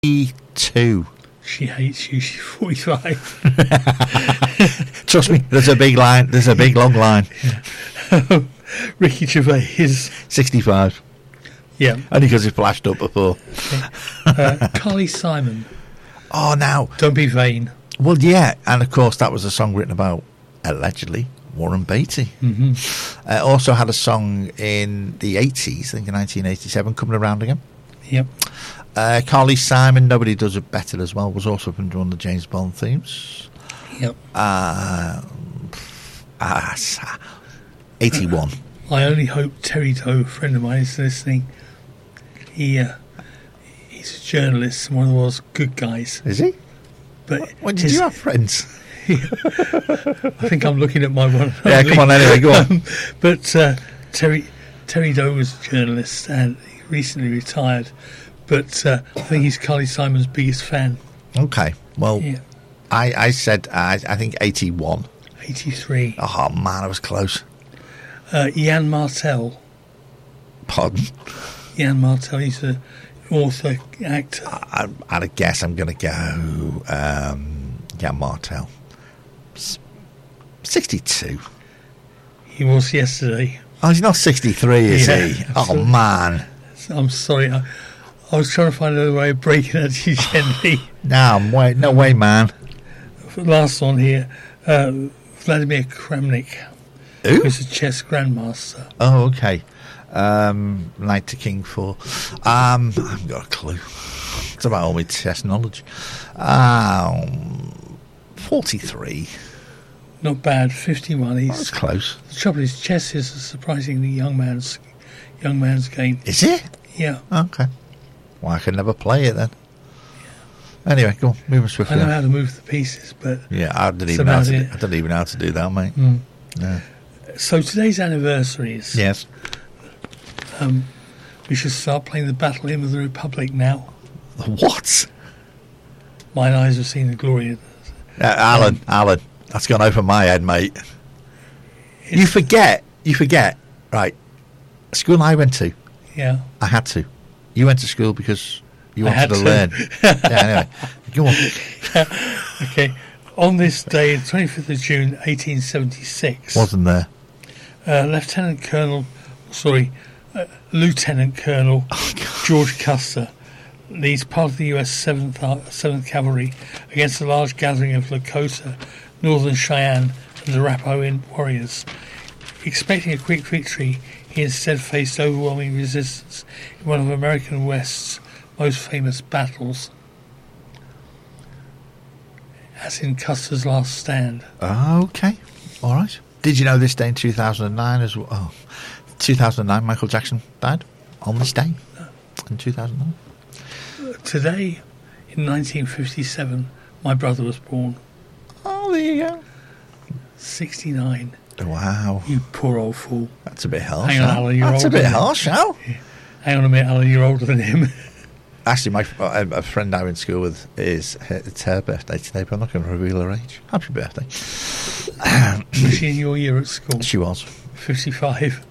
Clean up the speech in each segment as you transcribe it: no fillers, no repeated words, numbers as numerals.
62. She hates you. She's 45. Trust me, there's a big line. There's a big long line. Ricky Gervais is 65. Yeah. Only because he flashed up before. Okay. Carly Simon. Oh, now. Don't be vain. Well, yeah. And, of course, that was a song written about, allegedly, Warren Beatty. Mm-hmm. Also had a song in the 80s, I think in 1987, Coming Around Again. Yep. Carly Simon, Nobody Does It Better as well, was also from one of the James Bond themes. Yep. 81. I only hope Terry Doe, a friend of mine, is listening. He's a journalist and one of those good guys. Is he? But when did you have friends? I think I'm looking at my one. Yeah, come on anyway, go on. But Terry Doe was a journalist and he recently retired. But I think he's Carly Simon's biggest fan. Okay, well, yeah. I said, I think 81. 83. Oh, man, I was close. Ian Martell. Pardon? Ian Martell, he's an author, actor. I'd a guess I'm going to go Ian Martell. 62. He was yesterday. Oh, he's not 63, is he? Oh, man. I'm sorry. I was trying to find another way of breaking it to you gently. No way, man. Last one here. Vladimir Kramnik. Who? Who's a chess grandmaster. Oh, okay. Knight to King 4. I haven't got a clue. It's about all my chess knowledge. 43. Not bad. 51. That's close. The trouble is, chess is a surprisingly young man's game. Is it? Yeah. Okay. Well, I can never play it then. Yeah. Anyway, go on. Move swiftly. I know how to move the pieces, but yeah, I don't even know how to do that, mate. Mm. No. So today's anniversaries. Yes. We should start playing the Battle Hymn of the Republic now. What? Mine eyes have seen the glory. Alan, that's gone over my head, mate. You forget. Right. School I went to. Yeah. I had to. You went to school because you wanted to learn. Yeah, anyway. Go on. Okay. On this day, 25th of June, 1876. Wasn't there? Lieutenant Colonel George Custer leads part of the U.S. 7th Cavalry against a large gathering of Lakota, Northern Cheyenne, and Arapaho warriors. Expecting a quick victory, he instead faced overwhelming resistance in one of American West's most famous battles, as in Custer's Last Stand. Okay. All right. Did you know this day in 2009 as well? Oh, 2009, Michael Jackson died on this day in 2009. Today, in 1957, my brother was born. Oh, there you go. 69. Wow. You poor old fool. That's a bit harsh. Hang on, Alan, you're That's a bit harsh, now. Hang on a minute, Alan, you're older than him. Actually, a friend I went to school with, it's her birthday today, but I'm not going to reveal her age. Happy birthday. Was she in your year at school? She was. 55.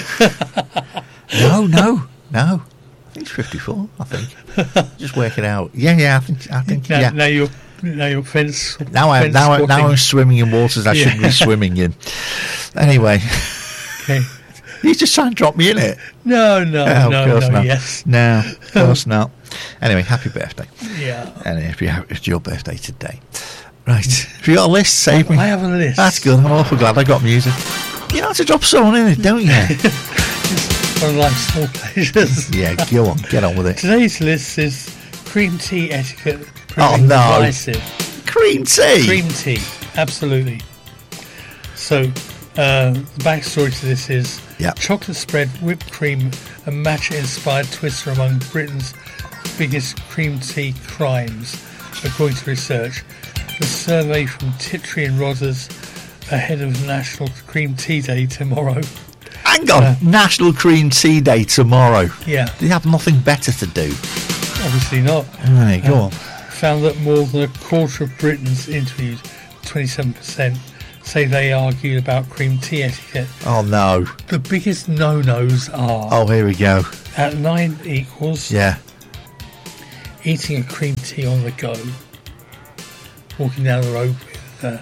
No. I think it's 54, I think. Just work it out. Yeah, I think yeah. Now you're fence. Now I'm swimming in waters I shouldn't be swimming in. Anyway. Okay. You just trying to drop me in it? No, not. Yes. No, of course not. Anyway, happy birthday. Yeah. And if it's your birthday today. Right. Have you got a list? Save me. I have a list. That's good. I'm awful glad I got music. You know how to drop someone in it, don't you? It's one of life's small pleasures. Yeah, go on. Get on with it. Today's list is cream tea etiquette. Oh, no. Divisive. Cream tea? Cream tea. Absolutely. So, the backstory to this is chocolate spread, whipped cream, and matcha-inspired twists are among Britain's biggest cream tea crimes, according to research. The survey from Tiptree and Rogers ahead of National Cream Tea Day tomorrow. Hang on, National Cream Tea Day tomorrow. Yeah. Do you have nothing better to do? Obviously not. Right, go on. Found that more than a quarter of Britons interviewed, 27%, say they argued about cream tea etiquette. Oh, no. The biggest no-nos are... Oh, here we go. At 9 equals... Yeah. eating a cream tea on the go, walking down the road with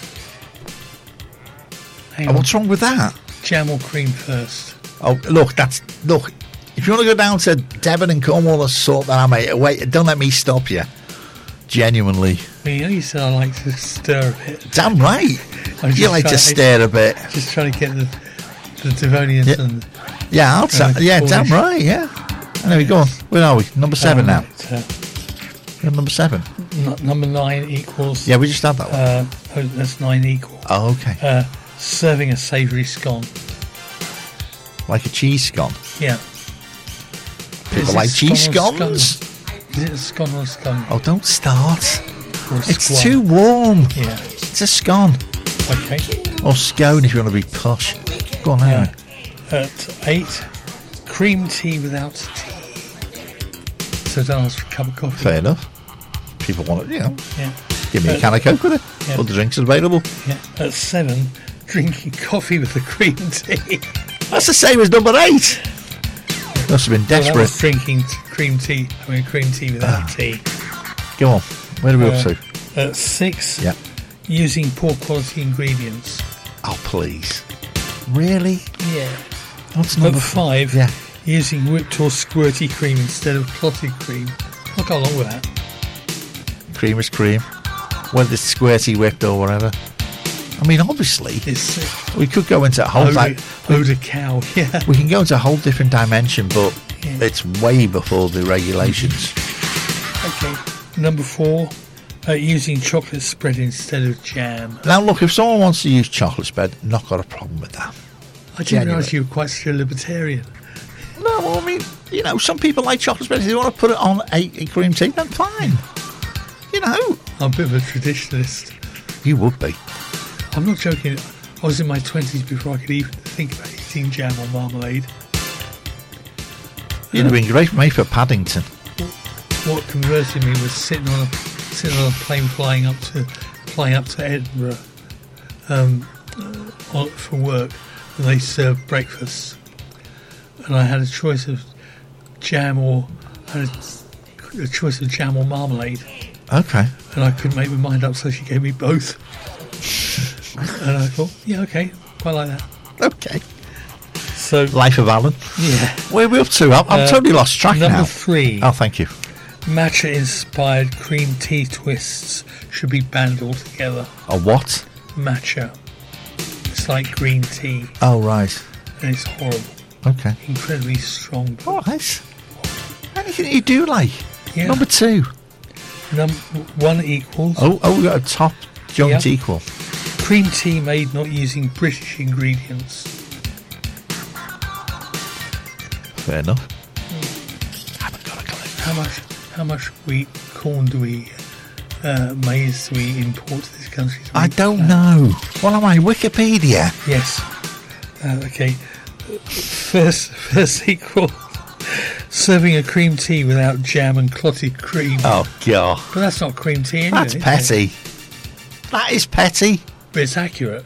what's wrong with that? Jam or cream first? Oh, look, if you want to go down to Devon and Cornwall and sort that out, mate, wait, don't let me stop you. Genuinely. Well, you know you said I like to stir a bit. Damn right. You like to stir a bit. Just trying to get the Devonians and... Yeah, damn right, yeah. Anyway, go on. Where are we? Number 7 now. We're on number 7. Number 9 equals... Yeah, we just had that one. That's 9 equal. Oh, okay. Serving a savoury scone. Like a cheese scone? Yeah. People like cheese scones? Is it a scone or a scone? Oh, don't start. It's squone? too warm. Yeah. It's a scone. Okay. Or scone if you want to be posh. Go on, anyway. At 8, cream tea without tea. So don't ask for a cup of coffee. Fair enough. People want it, Yeah. Give me a can of Coke with it. Yeah. All the drinks are available. Yeah. At 7, drinking coffee with the cream tea. That's the same as number 8. Must have been desperate. I was drinking cream tea without tea. Go on. Where are we up to? At 6, Yeah. using poor quality ingredients. Oh, please. Really? Yeah. What's number At 5, Yeah. using whipped or squirty cream instead of clotted cream. I'll go along with that. Cream is cream. Whether it's squirty, whipped or whatever. I mean, obviously, we could go into a whole... Eau de cow, yeah. We can go into a whole different dimension, but Yeah. it's way before the regulations. Okay. Number 4, using chocolate spread instead of jam. Now, look, if someone wants to use chocolate spread, not got a problem with that. I didn't realise you were quite such a libertarian. No, well, I mean, some people like chocolate spread. If they want to put it on a cream tea, then fine. I'm a bit of a traditionalist. You would be. I'm not joking. I was in my 20s before I could even think about eating jam or marmalade. You'd have been great for me for Paddington. What converted me was sitting on a plane flying up to Edinburgh for work, and they served breakfast, and I had a choice of jam or marmalade. Okay. And I couldn't make my mind up, so she gave me both. And I thought, yeah, okay, quite like that. Okay. So, Life of Alan. yeah. Where are we up to? I'm totally lost track now. Number 3. Oh, thank you. Matcha-inspired cream tea twists should be banned altogether. A what? Matcha. It's like green tea, Oh, right. and it's horrible. Okay. Incredibly strong. All right. Anything you do like. Yeah. Number 2. Number 1 equals Oh, we got a top joint Yep. equal. cream tea made not using British ingredients. Fair enough. Haven't got a clue. How much wheat, corn do we, maize do we import to this country? I don't know. What am I? Wikipedia? Yes. Okay. First equal. Serving a cream tea without jam and clotted cream. Oh, God. But that's not cream tea anyway. That's is it? petty. That is petty. But it's accurate.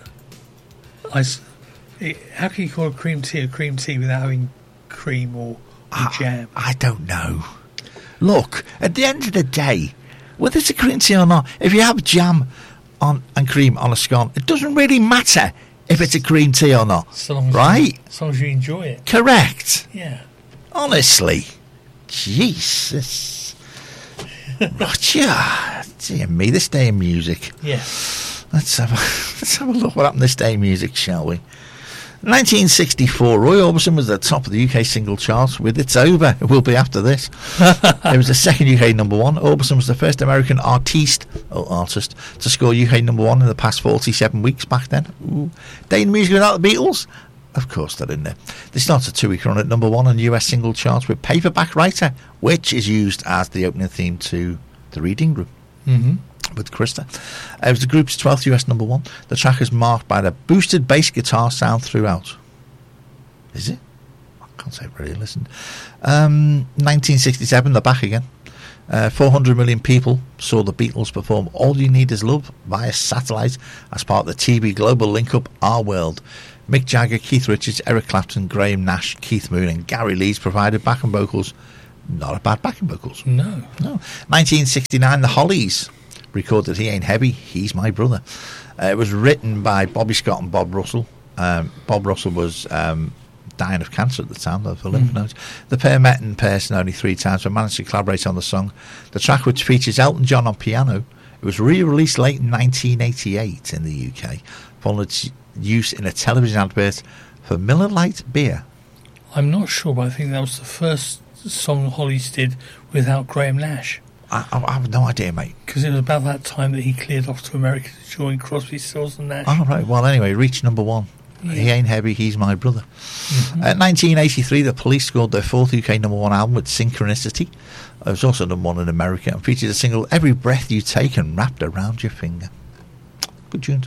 How can you call a cream tea without having cream or jam? I don't know. Look, at the end of the day, whether it's a cream tea or not, if you have jam and cream on a scone, it doesn't really matter if it's a cream tea or not. So long as right? As long as you enjoy it. Correct. Yeah. Honestly. Jesus. Roger. Dear me, this day in music. Yes. Let's have a look what happened this day in music, shall we? 1964, Roy Orbison was at the top of the UK single charts with It's Over, It Will Be After This. It was the second UK number 1. Orbison was the first American artist to score UK number 1 in the past 47 weeks back then. Ooh. Day in music without the Beatles? Of course they're in there. They started a 2-week run at number 1 on US single charts with Paperback Writer, which is used as the opening theme to The Reading Room. Mm-hmm. With Krista. It was the group's 12th US number 1. The track is marked by the boosted bass guitar sound throughout. Is it? I can't say I've really listened. 1967, they're back again. 400 million people saw the Beatles perform All You Need Is Love via satellite as part of the TV global link-up Our World. Mick Jagger, Keith Richards, Eric Clapton, Graham Nash, Keith Moon and Gary Lees provided backing vocals Not a bad backing vocals. No. 1969, the Hollies recorded He Ain't Heavy, He's My Brother. It was written by Bobby Scott and Bob Russell. Bob Russell was dying of cancer at the time, of the lymph nodes. The pair met in person only 3 times but managed to collaborate on the song. The track, which features Elton John on piano, it was re-released late in 1988 in the UK, following its use in a television advert for Miller Lite beer. I'm not sure, but I think that was the first song Hollies did without Graham Nash. I have no idea, mate. Because it was about that time that he cleared off to America to join Crosby, Stills and Nash. Oh, right. Well, anyway, reached number 1. Yeah. He Ain't Heavy, He's My Brother. 1983, the Police scored their 4th UK number 1 album with Synchronicity. It was also number 1 in America and featured a single, Every Breath You Take and Wrapped Around Your Finger. Good tune.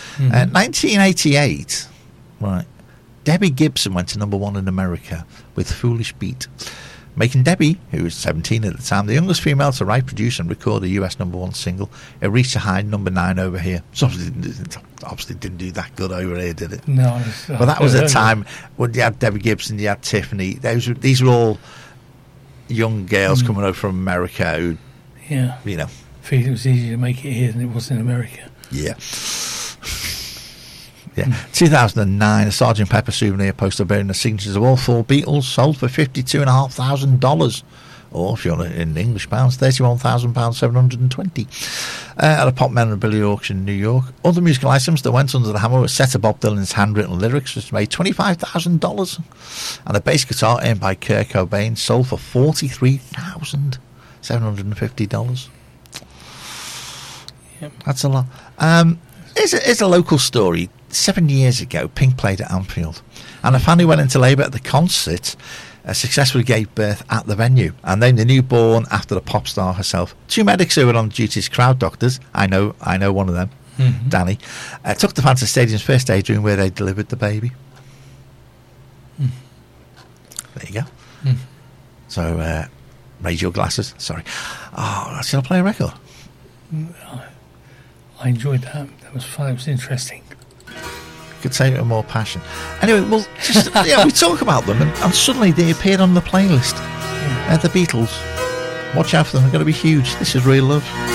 1988, right. Debbie Gibson went to number 1 in America with Foolish Beat, making Debbie, who was 17 at the time, the youngest female to write, produce and record a US number 1 single. It reached a high number 9 over here. So obviously didn't do that good over here, did it? No. But that was a time when you had Debbie Gibson, you had Tiffany. These were all young girls coming over from America who, you know. I think it was easier to make it here than it was in America. Yeah. 2009, a Sgt. Pepper souvenir poster bearing the signatures of all 4 Beatles sold for $52,500, or if you're in English pounds, £31,720 at a pop memorabilia auction in New York. Other musical items that went under the hammer were a set of Bob Dylan's handwritten lyrics, which made $25,000, and a bass guitar owned by Kurt Cobain sold for $43,750. Yep. That's a lot. It's a local story. 7 years ago, Pink played at Anfield, and a fan who went into labour at the concert successfully gave birth at the venue and named the newborn after the pop star herself. 2 medics who were on duty as crowd doctors, I know one of them, Danny, took the fan to the stadium's first aid room where they delivered the baby. There you go. So, raise your glasses. Sorry. Oh, should I play a record? I enjoyed that. That was fun. It was interesting. Could say it with more passion. Anyway, well, just we talk about them, and suddenly they appeared on the playlist. The Beatles. Watch out for them; they're going to be huge. This is Real Love.